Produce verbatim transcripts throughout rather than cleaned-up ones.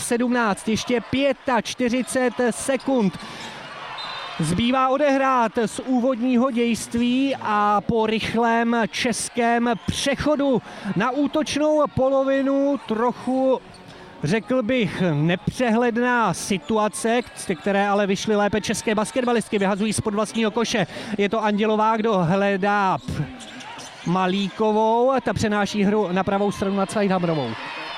sedmnáct, ještě čtyřicet pět sekund. Zbývá odehrát z úvodního dějství a po rychlém českém přechodu na útočnou polovinu trochu, řekl bych, nepřehledná situace, z které ale vyšly lépe české basketbalistky, vyhazují spod vlastního koše. Je to Andělová, kdo hledá Malíkovou, ta přenáší hru na pravou stranu nad Sajdhamrovou.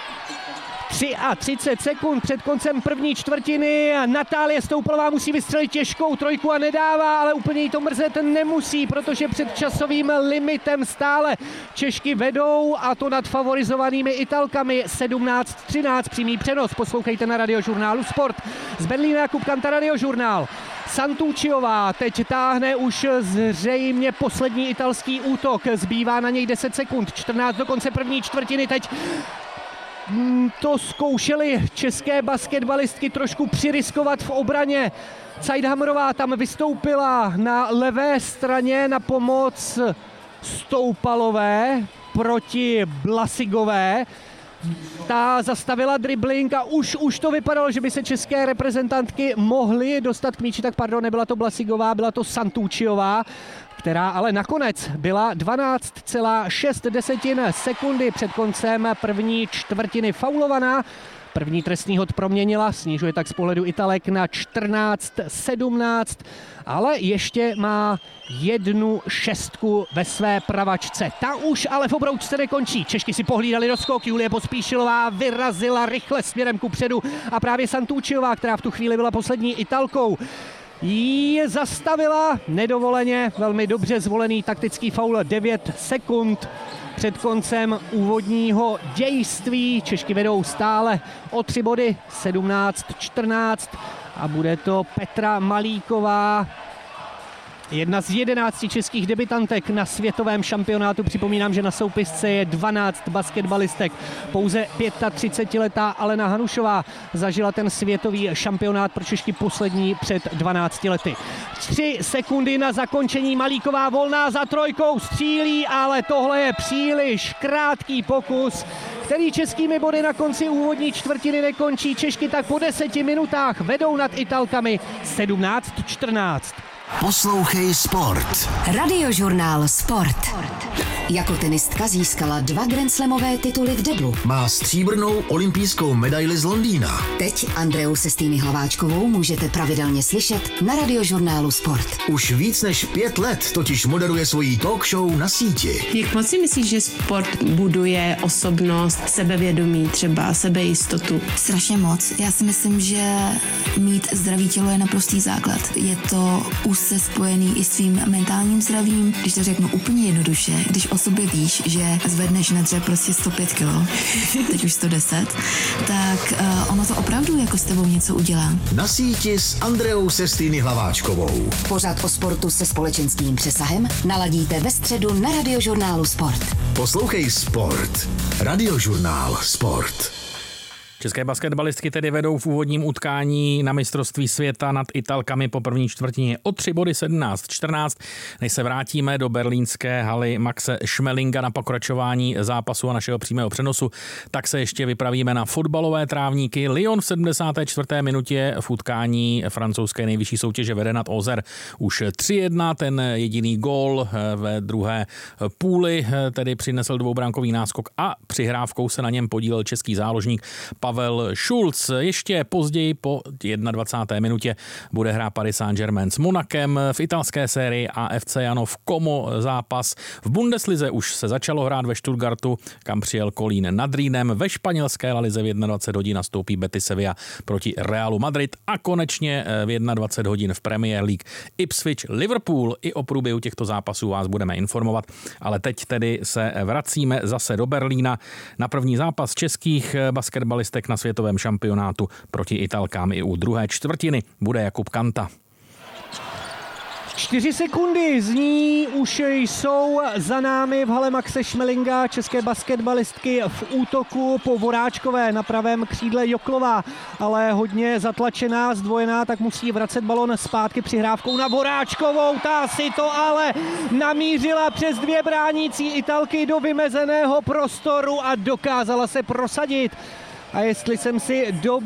třicet tři sekund před koncem první čtvrtiny. Natálie Stoupalová musí vystřelit těžkou trojku a nedává, ale úplně jí to mrzet nemusí, protože před časovým limitem stále Češky vedou, a to nad favorizovanými Italkami. sedmnáct třináct přímý přenos. Poslouchejte na Radiožurnálu Sport. Z Berlína Jakub Kanta, Radiožurnál. Santucciová teď táhne už zřejmě poslední italský útok. Zbývá na něj deset sekund. čtrnáct do konce první čtvrtiny. Teď to zkoušeli české basketbalistky trošku přiriskovat v obraně. Sajdhamrová tam vystoupila na levé straně na pomoc Stoupalové proti Blasigové. Ta zastavila dribbling a už, už to vypadalo, že by se české reprezentantky mohly dostat k míči. Tak pardon, nebyla to Blasigová, byla to Santucciová, která ale nakonec byla dvanáct celá šest sekundy před koncem první čtvrtiny faulovaná. První trestný hod proměnila, snižuje tak z pohledu Italek na čtrnáct sedmnáct, ale ještě má jednu šestku ve své pravačce. Ta už ale v obroučce nekončí. Češky si pohlídali do skok, Julie Pospíšilová vyrazila rychle směrem kupředu a právě Santucciová, která v tu chvíli byla poslední Italkou, ji zastavila nedovoleně. Velmi dobře zvolený taktický faul. Devět sekund před koncem úvodního dějství. Češky vedou stále o tři body, sedmnáct čtrnáct, a bude to Petra Malíková, jedna z jedenácti českých debutantek na světovém šampionátu. Připomínám, že na soupisce je dvanáct basketbalistek. Pouze třicetiletá Alena Hanušová zažila ten světový šampionát pro Češky poslední před dvanácti lety. Tři sekundy na zakončení. Malíková volná za trojkou, střílí, ale tohle je příliš krátký pokus, který českými body na konci úvodní čtvrtiny nekončí. Češky tak po deseti minutách vedou nad Italkami sedmnáct čtrnáct. Poslouchej Sport. Radiožurnál Sport. Jako tenistka získala dva grandslamové tituly v deblu. Má stříbrnou olympijskou medaili z Londýna. Teď Andreu Sestýny Hlaváčkovou můžete pravidelně slyšet na Radiožurnálu Sport. Už víc než pět let totiž moderuje svoji talk show na síti. Jak moc si myslíš, že sport buduje osobnost, sebevědomí, třeba sebejistotu? Strašně moc. Já si myslím, že mít zdravý tělo je naprostý základ. Je to úzce spojený i s tvým mentálním zdravím. Když to řeknu úplně jednoduše, když o sobě víš, že zvedneš na dřep prostě sto pět kilo, teď už sto deset, tak uh, ono to opravdu jako s tebou něco udělá. Na síti s Andreou Sestýny Hlaváčkovou. Pořad o sportu se společenským přesahem naladíte ve středu na Radiožurnálu Sport. Poslouchej Sport. Radiožurnál Sport. České basketbalistky tedy vedou v úvodním utkání na mistrovství světa nad Italkami po první čtvrtině o tři body, sedmnáct čtrnáct. Než se vrátíme do berlínské haly Maxe Schmelinga na pokračování zápasu a našeho přímého přenosu, tak se ještě vypravíme na fotbalové trávníky. Lyon v sedmdesáté čtvrté minutě v utkání francouzské nejvyšší soutěže vede nad Ozer už tři jedna. Ten jediný gól ve druhé půli tedy přinesl dvoubrankový náskok a přihrávkou se na něm podílel český záložník Pavel Schulz. Ještě později po dvacáté první minutě bude hrát Paris Saint-Germain s Monakem. V italské sérii A F C Janov Como zápas. V Bundeslize už se začalo hrát ve Stuttgartu, kam přijel Kolín nad Rýnem. Ve španělské La Lize v dvacet jedna hodin nastoupí Betis Sevilla proti Realu Madrid a konečně v dvacet jedna hodin v Premier League Ipswich Liverpool. I o průběhu těchto zápasů vás budeme informovat, ale teď tedy se vracíme zase do Berlína na první zápas českých basketbalistek na světovém šampionátu proti Italkám. I u druhé čtvrtiny bude Jakub Kanta. Čtyři sekundy z ní už jsou za námi v hale Maxe Schmelinga. České basketbalistky v útoku po Voráčkové na pravém křídle Joklová, ale hodně zatlačená, zdvojená, tak musí vracet balon zpátky přihrávkou na Voráčkovou. Ta si to ale namířila přes dvě bránící Italky do vymezeného prostoru a dokázala se prosadit. A jestli jsem si dobře